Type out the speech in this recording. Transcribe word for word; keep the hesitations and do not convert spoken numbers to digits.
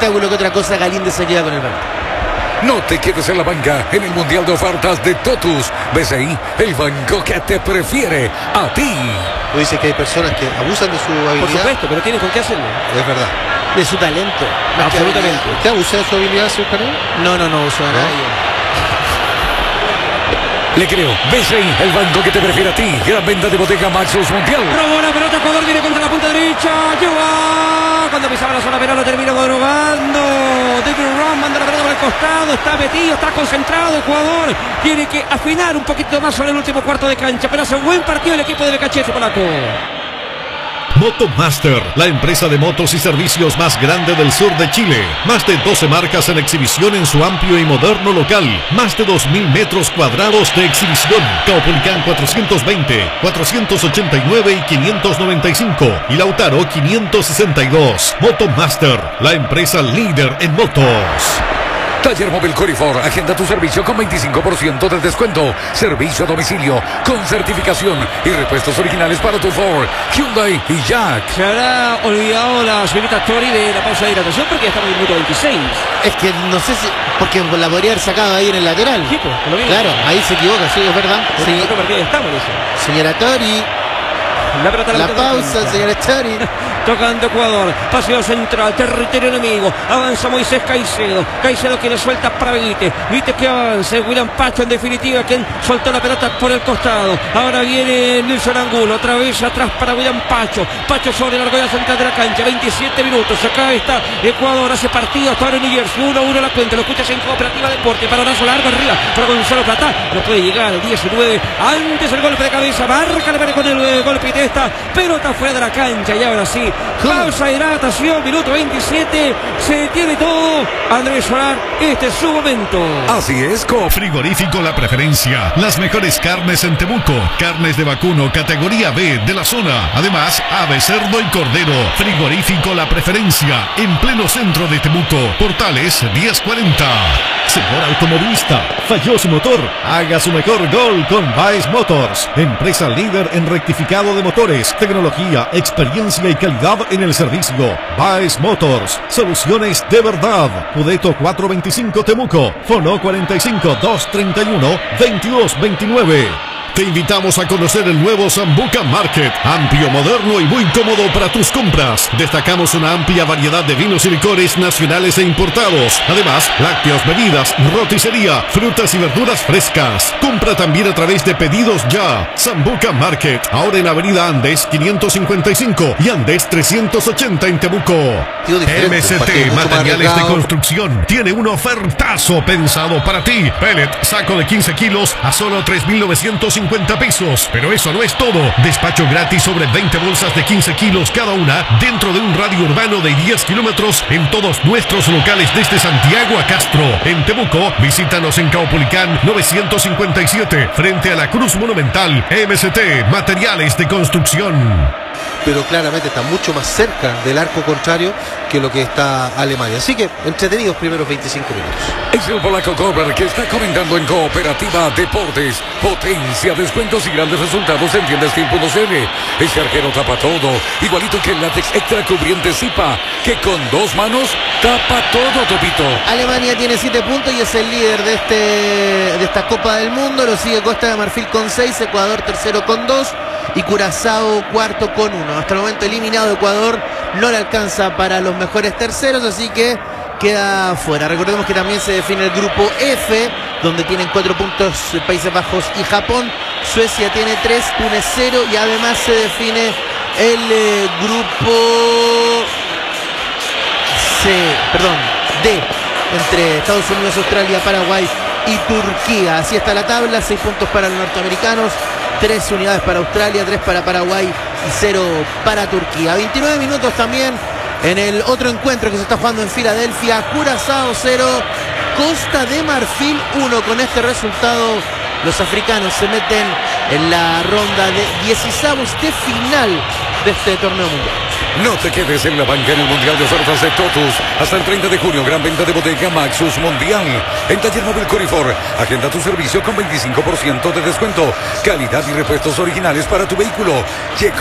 espectáculo que otra cosa. Galíndez se queda con el balón. No te quedes en la banca en el Mundial de Ofertas de Totus. B C I, el banco que te prefiere a ti. Tú dices que hay personas que abusan de su habilidad. Por supuesto, pero tienen con qué hacerlo. Es verdad. De su talento. No, absolutamente. ¿Usted abusa de su habilidad, señor Canelo? No, no, no uso a ¿No? nadie. Le creo. B C I, el banco que te prefiere a ti. Gran venta de Bodega Maxus Mundial. Robó la pelota, Ecuador viene contra la punta derecha. Lleva. Cuando pisaba la zona penal lo termina drogando. David Ron manda la pelota por el costado. Está metido, está concentrado. Ecuador tiene que afinar un poquito más sobre el último cuarto de cancha. Pero hace un buen partido el equipo de Becachete polaco. Motomaster, la empresa de motos y servicios más grande del sur de Chile. Más de doce marcas en exhibición en su amplio y moderno local. Más de dos mil metros cuadrados de exhibición. Caupolicán cuatrocientos veinte, cuatrocientos ochenta y nueve y quinientos noventa y cinco. Y Lautaro quinientos sesenta y dos. Motomaster, la empresa líder en motos. Taller Móvil Corifor, agenda tu servicio con veinticinco por ciento de descuento. Servicio a domicilio con certificación y repuestos originales para tu Ford, Hyundai y Jack. Se habrá olvidado la señorita Tori de la pausa de hidratación porque ya estamos en el minuto veintiséis. Es que no sé si... Porque la podría haber sacado ahí en el lateral. Sí, pues, lo mismo. Claro, ahí se equivoca, sí, es verdad. Sí. Sí. Otro partido ya estamos en eso. Señora Tori, La pelota la la pausa, señora Tori. Tocando Ecuador, paseo central, territorio enemigo, avanza Moisés Caicedo, Caicedo quien le suelta para Vite, Vite que avanza, William Pacho en definitiva quien soltó la pelota por el costado, ahora viene Nilson Angulo, otra vez atrás para William Pacho, Pacho sobre la argolla central de la cancha, veintisiete minutos, acá está Ecuador, hace partido hasta ahora en New Jersey, uno a uno la cuenta, lo escuchas en Cooperativa Deporte, balonazo largo arriba para Gonzalo Platá, no puede llegar al diecinueve, antes el golpe de cabeza, marca le con el eh, golpe de esta pelota fuera de la cancha y ahora sí. Pausa, hidratación, minuto veintisiete. Se detiene todo. Andrés Solar, este es su momento. Así es, co Frigorífico La Preferencia. Las mejores carnes en Temuco. Carnes de vacuno categoría B de la zona. Además, ave, cerdo y cordero. Frigorífico La Preferencia. En pleno centro de Temuco. Portales diez cuarenta. Señor automovilista, falló su motor. Haga su mejor gol con Baez Motors. Empresa líder en rectificado de motores. Tecnología, experiencia y calidad en el servicio. Baez Motors. Soluciones de verdad. Pudeto cuatrocientos veinticinco Temuco. Fono cuarenta y cinco, doscientos treinta y uno, veintidós veintinueve. Te invitamos a conocer el nuevo Sambuca Market, amplio, moderno y muy cómodo para tus compras. Destacamos una amplia variedad de vinos y licores nacionales e importados. Además, lácteos, bebidas, roticería, frutas y verduras frescas. Compra también a través de Pedidos Ya. Sambuca Market, ahora en Avenida Andes quinientos cincuenta y cinco y Andes trescientos ochenta en Temuco. M S T Materiales de Construcción tiene un ofertazo pensado para ti. Pellet, saco de quince kilos a solo tres mil novecientos cincuenta pesos. Pero eso no es todo. Despacho gratis sobre veinte bolsas de quince kilos cada una dentro de un radio urbano de diez kilómetros en todos nuestros locales desde Santiago a Castro. En Temuco, visítanos en Caupolicán novecientos cincuenta y siete frente a la Cruz Monumental. M S T Materiales de Construcción. Pero claramente está mucho más cerca del arco contrario que lo que está Alemania. Así que entretenidos primeros veinticinco minutos. Es el polaco Cover que está comentando en Cooperativa Deportes. Potencia, descuentos y grandes resultados en tienda steel punto c l. Ese arquero tapa todo, igualito que el látex extra cubriente Zipa, que con dos manos tapa todo, Topito. Alemania tiene siete puntos y es el líder de este de esta Copa del Mundo. Lo sigue Costa de Marfil con seis, Ecuador tercero con dos y Curazao cuarto con uno. Hasta el momento eliminado Ecuador, no le alcanza para los mejores terceros, así que queda fuera. Recordemos que también se define el grupo F, donde tienen cuatro puntos Países Bajos y Japón. Suecia tiene tres, Túnez cero y además se define el eh, grupo C, perdón, D, entre Estados Unidos, Australia, Paraguay y Turquía. Así está la tabla, seis puntos para los norteamericanos, tres unidades para Australia, tres para Paraguay y cero para Turquía. veintinueve minutos también en el otro encuentro que se está jugando en Filadelfia. Curazao cero, Costa de Marfil uno. Con este resultado los africanos se meten en la ronda de dieciseavos de final de este torneo mundial. No te quedes en la banca en el Mundial de Ofertas de Totus. Hasta el treinta de junio, gran venta de Bodega Maxus Mundial. En Taller Móvil Corifor, agenda tu servicio con veinticinco por ciento de descuento. Calidad y repuestos originales para tu vehículo.